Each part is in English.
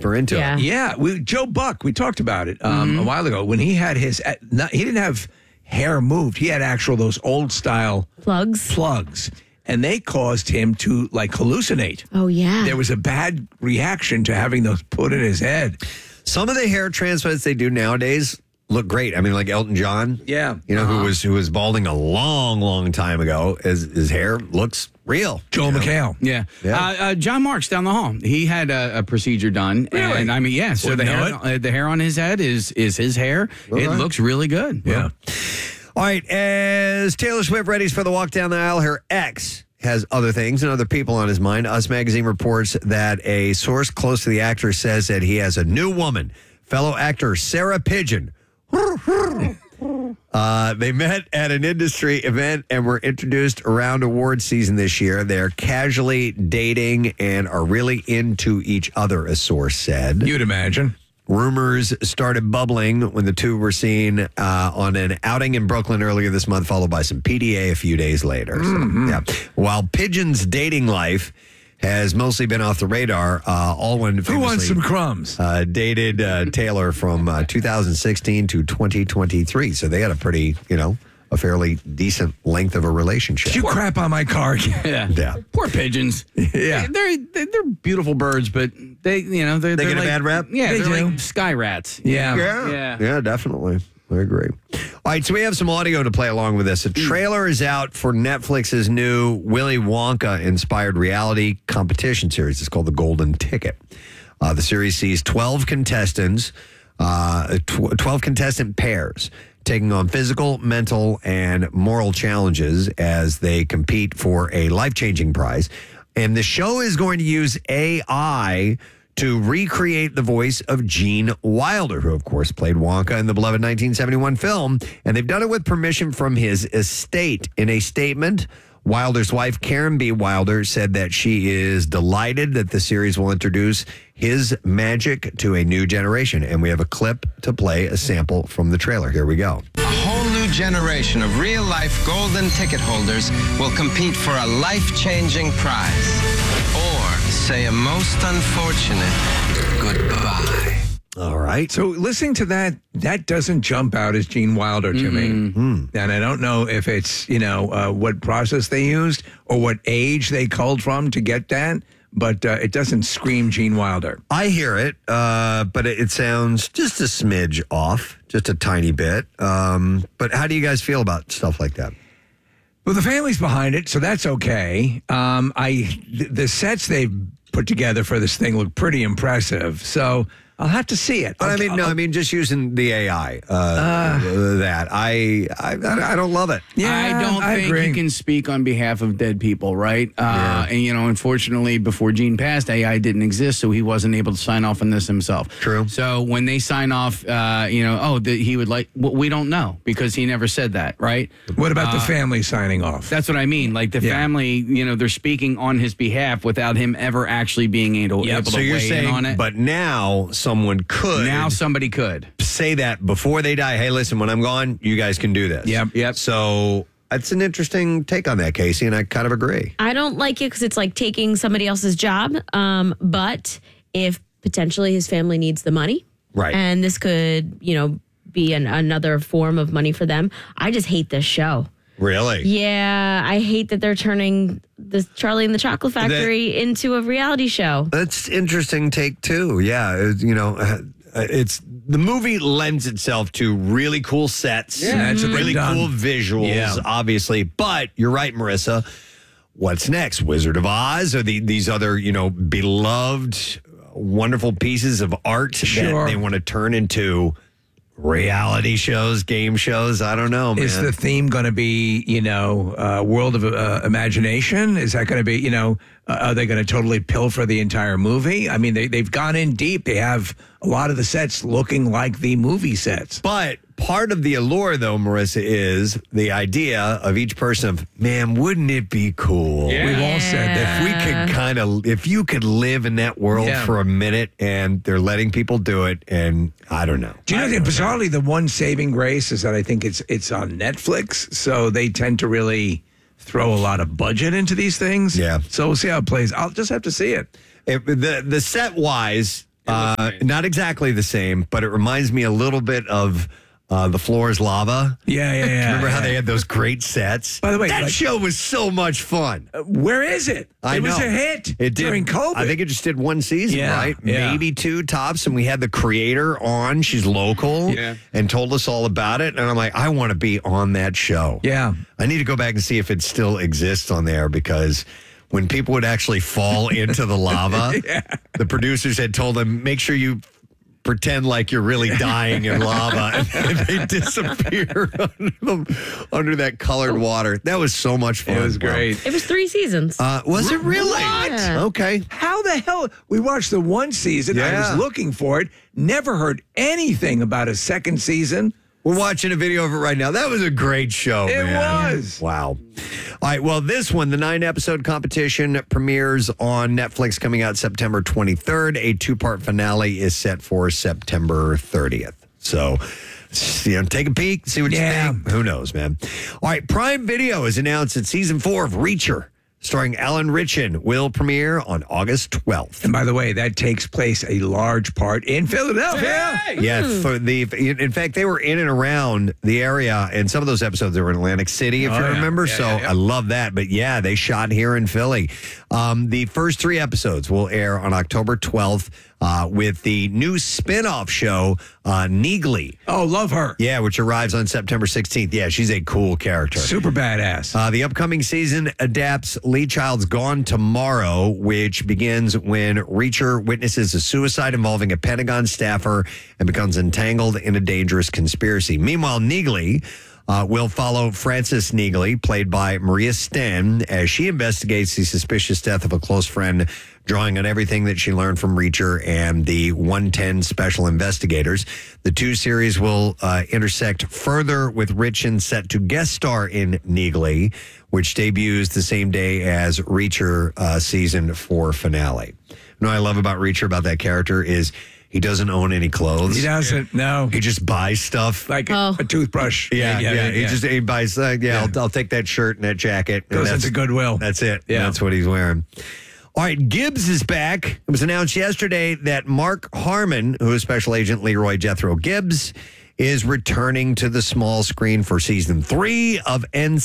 deeper into it. Yeah, Joe Buck, we talked about it a while ago. When he had he didn't have hair moved. He had those old style plugs. And they caused him to hallucinate. Oh, yeah. There was a bad reaction to having those put in his head. Some of the hair transplants they do nowadays look great. I mean, like Elton John. Yeah. Who was balding a long, long time ago. His hair looks real. Joel McHale. Yeah. John Marks down the hall. He had a procedure done. Really? And I mean, yeah. So the hair on his head is his hair. It looks really good. Yeah. All right, as Taylor Swift readies for the walk down the aisle, her ex has other things and other people on his mind. Us Magazine reports that a source close to the actor says that he has a new woman, fellow actor Sarah Pigeon. They met at an industry event and were introduced around award season this year. They're casually dating and are really into each other, a source said. You'd imagine. Rumors started bubbling when the two were seen on an outing in Brooklyn earlier this month, followed by some PDA a few days later. So, While Pigeon's dating life has mostly been off the radar, Alwyn Who wants some crumbs? Dated Taylor from 2016 to 2023. So they had a fairly decent length of a relationship. Did you crap on my car again? Yeah. Poor pigeons. Yeah. They're beautiful birds, but they get a bad rap? Yeah, They they're do. like sky rats. Yeah, definitely. I agree. All right, so we have some audio to play along with this. A trailer is out for Netflix's new Willy Wonka-inspired reality competition series. It's called The Golden Ticket. The series sees 12 contestants, 12 contestant pairs taking on physical, mental, and moral challenges as they compete for a life-changing prize. And the show is going to use AI to recreate the voice of Gene Wilder, who, of course, played Wonka in the beloved 1971 film. And they've done it with permission from his estate. In a statement, Wilder's wife, Karen B. Wilder, said that she is delighted that the series will introduce his magic to a new generation. And we have a clip to play, a sample from the trailer. Here we go. A whole new generation of real-life golden ticket holders will compete for a life-changing prize. Or say a most unfortunate goodbye. All right. So listening to that doesn't jump out as Gene Wilder to me. And I don't know if it's, what process they used or what age they culled from to get that, but it doesn't scream Gene Wilder. I hear it, but it sounds just a smidge off, just a tiny bit. But how do you guys feel about stuff like that? Well, the family's behind it, so that's okay. The sets they've put together for this thing look pretty impressive, so I'll have to see it. But I mean, just using the AI. I don't love it. Yeah, I don't think agree. you can speak on behalf of dead people, right? And unfortunately, before Gene passed, AI didn't exist, so he wasn't able to sign off on this himself. True. So when they sign off, he would we don't know because he never said that, right? What about the family signing off? That's what I mean. Like the family, they're speaking on his behalf without him ever actually being able to So you're weigh saying, in on it. but now someone could. Now somebody could say that before they die. Hey, listen, when I'm gone, you guys can do this. Yep. So that's an interesting take on that, Casey, and I kind of agree. I don't like it because it's like taking somebody else's job. But if potentially his family needs the money, right, and this could, be another form of money for them. I just hate this show. Really? Yeah, I hate that they're turning the Charlie and the Chocolate Factory into a reality show. That's interesting take too. Yeah, it's the movie lends itself to really cool sets, that's what really they've done. cool visuals, obviously. But you're right, Marissa. What's next? Wizard of Oz or these other beloved, wonderful pieces of art that they want to turn into reality shows, game shows? I don't know, man. Is the theme going to be, World of Imagination? Is that going to be, are they going to totally pilfer the entire movie? I mean, they've gone in deep. They have a lot of the sets looking like the movie sets. But part of the allure, though, Marissa, is the idea of each person of, man, wouldn't it be cool? Yeah. We've all said that. If you could live in that world for a minute, and they're letting people do it, and I don't know. Do you know, bizarrely, the one saving grace is that I think it's on Netflix, so they tend to really throw a lot of budget into these things. Yeah. So we'll see how it plays. I'll just have to see it. The set-wise, Not exactly the same, but it reminds me a little bit of The Floor is Lava. Yeah. Remember how they had those great sets? By the way, that show was so much fun. Where is it? I It was know. a hit It did. during COVID. I think it just did one season, Yeah, right? yeah. Maybe 2 tops. And we had the creator on. She's local and told us all about it. And I'm like, I want to be on that show. Yeah. I need to go back and see if it still exists on there because when people would actually fall into the lava, the producers had told them, make sure you pretend like you're really dying in lava, and they disappear under that colored water. That was so much fun. It was great. It was 3 seasons. Was it really? What? Yeah. Okay. How the hell? We watched the 1 season. I Yeah. was looking for it. Never heard anything about a 2nd season. We're watching a video of it right now. That was a great show, It man. was. Wow. All right, well, this one, the 9-episode competition, premieres on Netflix coming out September 23rd. A 2-part finale is set for September 30th. So, take a peek, see what you think. Who knows, man? All right, Prime Video has announced that season 4 of Reacher, starring Alan Ritchson, will premiere on August 12th. And by the way, that takes place a large part in Philadelphia. Yeah, in fact, they were in and around the area, and some of those episodes were in Atlantic City, if you remember. I love that. But yeah, they shot here in Philly. The first 3 episodes will air on October 12th with the new spin-off show, Neegly. Oh, love her. Yeah, which arrives on September 16th. Yeah, she's a cool character. Super badass. The upcoming season adapts Lee Child's Gone Tomorrow, which begins when Reacher witnesses a suicide involving a Pentagon staffer and becomes entangled in a dangerous conspiracy. Meanwhile, Neegly will follow Frances Neegly, played by Maria Sten, as she investigates the suspicious death of a close friend, drawing on everything that she learned from Reacher and the 110 special investigators. The 2 series will intersect further with Ritchson set to guest star in Neegly, which debuts the same day as Reacher season 4 finale. You know what I love about Reacher, about that character, is he doesn't own any clothes. He doesn't. No. He just buys stuff. Like a toothbrush. Yeah. He buys, I'll take that shirt and that jacket. Goes into Goodwill. That's it. Yeah. That's what he's wearing. All right, Gibbs is back. It was announced yesterday that Mark Harmon, who is Special Agent Leroy Jethro Gibbs, is returning to the small screen for season 3 of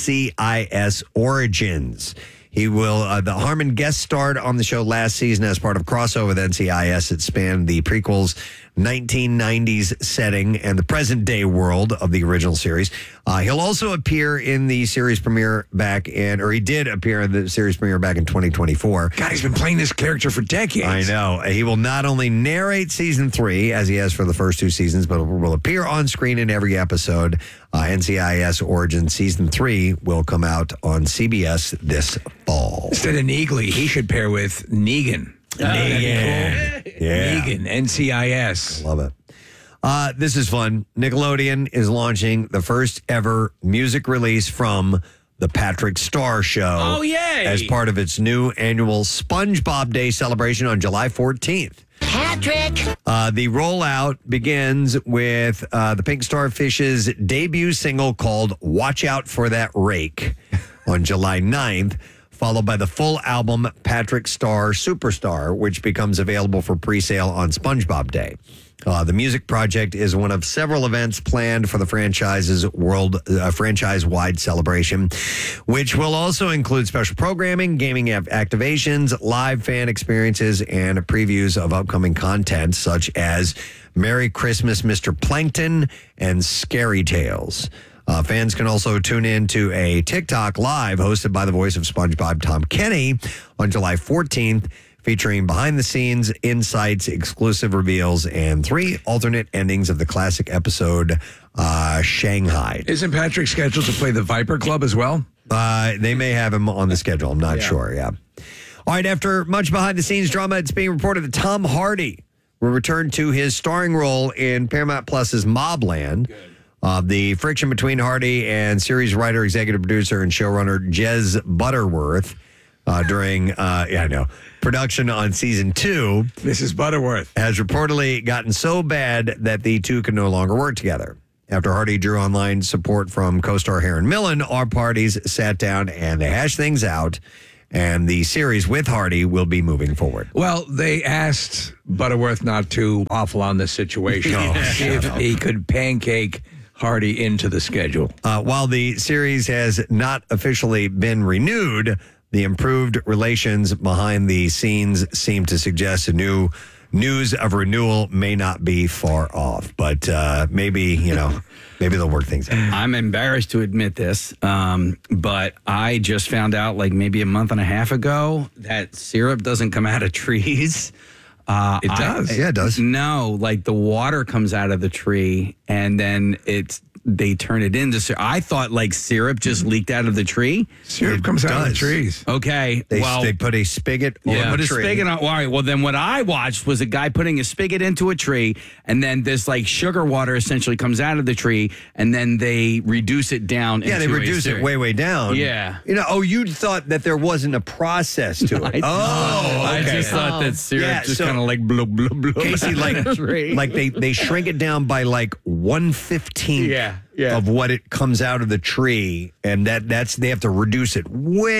NCIS Origins. He will, the Harmon guest starred on the show last season as part of crossover with NCIS. It spanned the prequel's 1990s setting and the present day world of the original series. He'll also appear in the series premiere he did appear in the series premiere back in 2024. God, he's been playing this character for decades. I know. He will not only narrate season 3, as he has for the first 2 seasons, but will appear on screen in every episode. NCIS Origin Season 3 will come out on CBS this fall. Instead of Neegly, he should pair with Negan. Negan. Yeah. Negan, NCIS. Love it. This is fun. Nickelodeon is launching the first ever music release from The Patrick Star Show. Oh, yay. As part of its new annual SpongeBob Day celebration on July 14th. Patrick. The rollout begins with the Pink Starfish's debut single called Watch Out for That Rake on July 9th, followed by the full album Patrick Star Superstar, which becomes available for pre-sale on SpongeBob Day. The music project is one of several events planned for the franchise's franchise-wide celebration, which will also include special programming, gaming activations, live fan experiences, and previews of upcoming content such as Merry Christmas, Mr. Plankton, and Scary Tales. Fans can also tune in to a TikTok live hosted by the voice of SpongeBob, Tom Kenny, on July 14th, featuring behind-the-scenes insights, exclusive reveals, and 3 alternate endings of the classic episode, Shanghai. Isn't Patrick scheduled to play the Viper Club as well? They may have him on the schedule. I'm not sure, yeah. All right, after much behind-the-scenes drama, it's being reported that Tom Hardy will return to his starring role in Paramount Plus's Mobland. The friction between Hardy and series writer, executive producer, and showrunner Jez Butterworth during production on season 2. Mrs. Butterworth Has reportedly gotten so bad that the two can no longer work together. After Hardy drew online support from co-star Heron Millen, our parties sat down and they hashed things out. and the series with Hardy will be moving forward. Well, they asked Butterworth not to waffle on this situation. If he could pancake Hardy into the schedule. While the series has not officially been renewed, the improved relations behind the scenes seem to suggest news of renewal may not be far off. But maybe they'll work things out. I'm embarrassed to admit this, but I just found out like maybe a month and a half ago that syrup doesn't come out of trees. It does. Yeah, it does. No, like the water comes out of the tree and then they turn it into syrup. I thought like syrup just leaked out of the tree. Syrup comes out of the trees. Okay. They put a spigot on put the a tree. spigot on. All right. Well, then what I watched was a guy putting a spigot into a tree, and then this like sugar water essentially comes out of the tree, and then they reduce it down. Yeah, they into reduce it way down. Yeah. You thought that there wasn't a process to it. I just thought that syrup just kind of like blow, blow, blow. Casey, like they shrink it down by like 1/15 of what it comes out of the tree, and that's they have to reduce it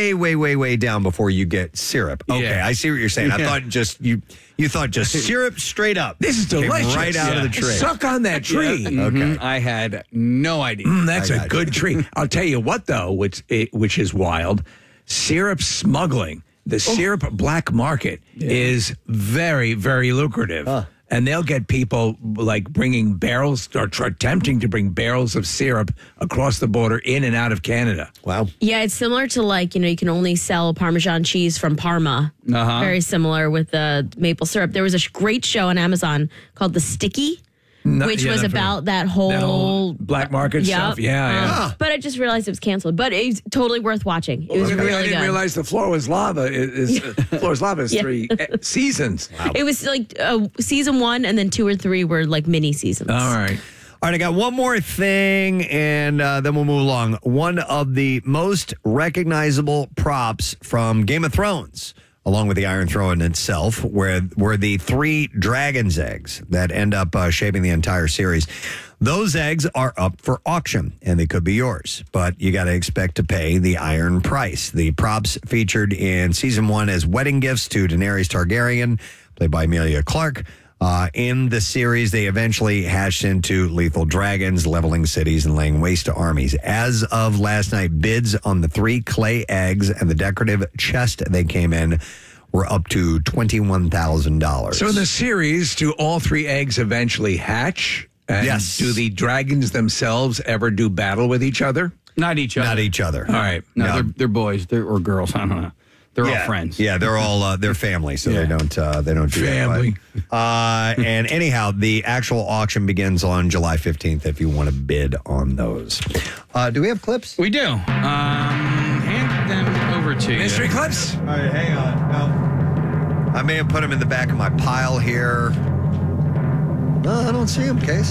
way down before you get syrup. Okay, Yeah. I see what you're saying. I thought just you thought just syrup straight up. This is Came delicious. right out of the tree. Suck on that tree. Okay. I had no idea. That's a good tree. I'll tell you what, though, which is wild. Syrup smuggling, the syrup black market is very, very lucrative. And they'll get people like bringing barrels or attempting to bring barrels of syrup across the border in and out of Canada. Wow. Yeah, it's similar to like, you can only sell Parmesan cheese from Parma. Very similar with the maple syrup. There was a great show on Amazon called The Sticky, which was about that whole black market stuff. Yeah. But I just realized it was canceled. But it's totally worth watching. It was really I didn't good. realize the floor was lava. Floor is lava is 3 seasons. It was like season 1 and then 2 or 3 were like mini seasons. All right. All right, I got one more thing, and then we'll move along. One of the most recognizable props from Game of Thrones, along with the Iron Throne itself, were the 3 dragon's eggs that end up shaping the entire series. Those eggs are up for auction, and they could be yours, but you got to expect to pay the iron price. The props featured in season 1 as wedding gifts to Daenerys Targaryen, played by Emilia Clarke. In the series, they eventually hatched into lethal dragons, leveling cities and laying waste to armies. As of last night, bids on the 3 clay eggs and the decorative chest they came in were up to $21,000. So in the series, do all 3 eggs eventually hatch? And Yes. do the dragons themselves ever do battle with each other? Not each other. Not each other. All right. No, they're boys. Or girls. I don't know. They're all friends. Yeah, they're all they're family, so they don't do Family. that. But, and anyhow, the actual auction begins on July 15th if you want to bid on those. Do we have clips? We do. Hand them over to you. Mystery clips? All right, hang on. No. I may have put them in the back of my pile here. No, I don't see them, Case.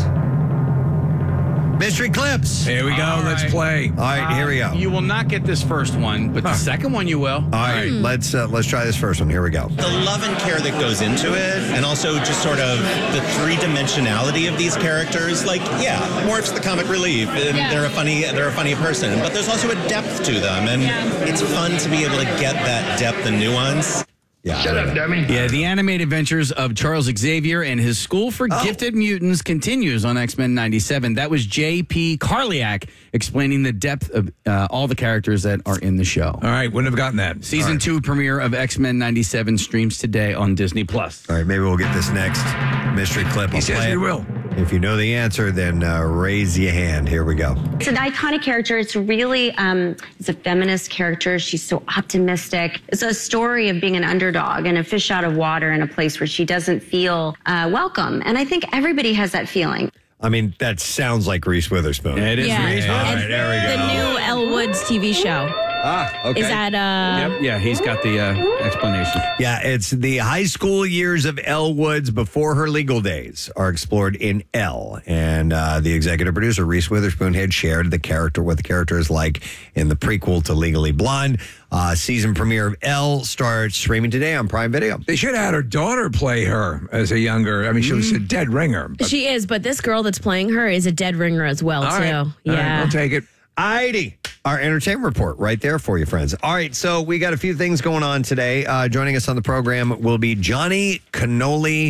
Mystery clips. Here we go. All Let's right. play. All right, here we go. You will not get this first one, but the second one you will. All right, let's try this first one. Here we go. The love and care that goes into it, and also just sort of the three-dimensionality of these characters. Like, yeah, Morph's the comic relief, and they're a funny person, but there's also a depth to them, and it's fun to be able to get that depth and nuance. Yeah. Shut up, dummy. Yeah, the animated adventures of Charles Xavier and his School for Gifted Mutants continues on X-Men 97. That was J.P. Carliak explaining the depth of all the characters that are in the show. All right. Wouldn't have gotten that. Season 2 premiere of X-Men 97 streams today on Disney+. All right, maybe we'll get this next mystery clip. He I'll says play we it. will. If you know the answer, then raise your hand. Here we go. It's an iconic character. It's really, it's a feminist character. She's so optimistic. It's a story of being an underdog and a fish out of water in a place where she doesn't feel welcome. And I think everybody has that feeling. I mean, that sounds like Reese Witherspoon. It is Yeah. Reese All And right, there we go. the new Elle Woods TV show. Okay. Is that Yep, yeah, he's got the explanation. Yeah, it's the high school years of Elle Woods before her legal days are explored in Elle. And the executive producer, Reese Witherspoon, had shared what the character is like in the prequel to Legally Blonde. Season premiere of Elle starts streaming today on Prime Video. They should have had her daughter play her as a younger. I mean, she was a dead ringer. But, She is, but this girl that's playing her is a dead ringer as well, all too. right. All Yeah. right, I'll take it. righty. Our entertainment report right there for you, friends. All right, so we got a few things going on today. Joining us on the program will be Johnny Cannoli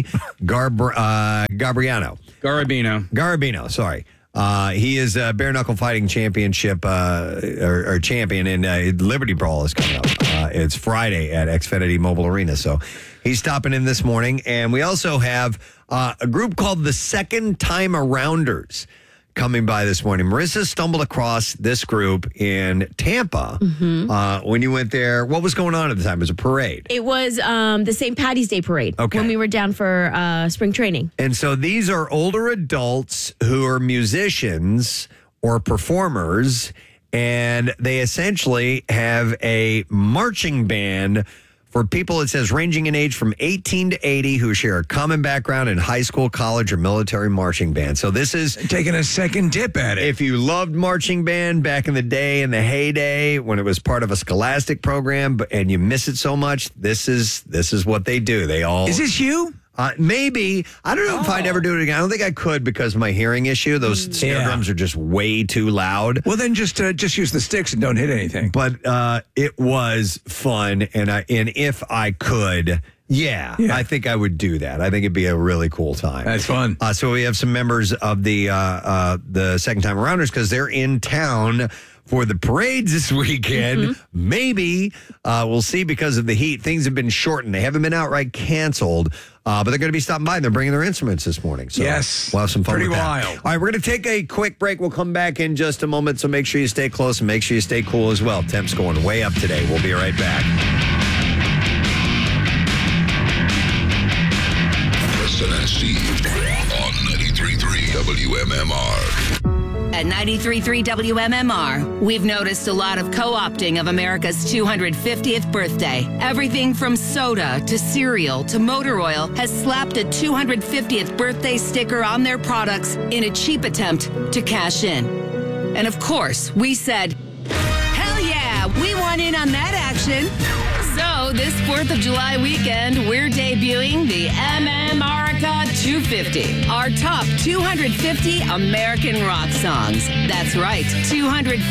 Garabino, sorry. He is a bare knuckle fighting championship or champion, and Liberty Brawl is coming up. It's Friday at Xfinity Mobile Arena, so he's stopping in this morning. And we also have a group called the Second Time Arounders coming by this morning. Marissa stumbled across this group in Tampa when you went there. What was going on at the time? It was a parade. It was the St. Patty's Day parade when we were down for spring training. And so these are older adults who are musicians or performers, and they essentially have a marching band for people, it says, ranging in age from 18 to 80 who share a common background in high school, college, or military marching band. So this is taking a second dip at it. If you loved marching band back in the day, in the heyday, when it was part of a scholastic program, and you miss it so much, this is what they do. They all... Is this you? Maybe. I don't know if I'd ever do it again. I don't think I could because of my hearing issue. Those snare drums are just way too loud. Well, then just use the sticks and don't hit anything. But it was fun, and if I could, I think I would do that. I think it'd be a really cool time. That's fun. So we have some members of the Second Time Arounders because they're in town for the parades this weekend. Maybe we'll see because of the heat. Things have been shortened. They haven't been outright canceled, but they're going to be stopping by and they're bringing their instruments this morning. So yes, we'll have some fun pretty with that. wild. All right, we're going to take a quick break. We'll come back in just a moment, so make sure you stay close and make sure you stay cool as well. Temps going way up today. We'll be right back. Preston and Steve on 93.3 WMMR. At 93.3 WMMR, we've noticed a lot of co-opting of America's 250th birthday. Everything from soda to cereal to motor oil has slapped a 250th birthday sticker on their products in a cheap attempt to cash in. And of course, we said, hell yeah, we want in on that action. So this 4th of July weekend, we're debuting the MMRica 250, our top 250 American rock songs. That's right, 250